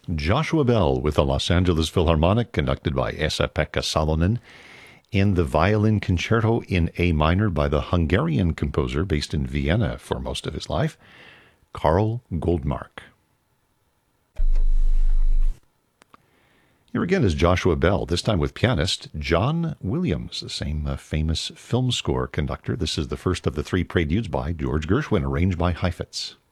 Joshua Bell with the Los Angeles Philharmonic, conducted by Esa-Pekka Salonen, and the Violin Concerto in A minor by the Hungarian composer based in Vienna for most of his life, Karl Goldmark. Here again is Joshua Bell, this time with pianist John Williams, the same famous film score conductor. This is the first of the three preludes by George Gershwin, arranged by Heifetz.